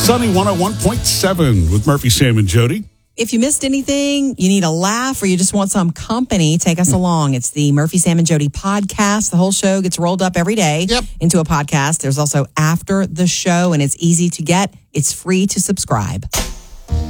Sunny 101.7 with Murphy, Sam, and Jody. If you missed anything, you need a laugh, or you just want some company, take us along. It's the Murphy, Sam, and Jody podcast. The whole show gets rolled up every day into a podcast. There's also After the Show, and it's easy to get. It's free to subscribe.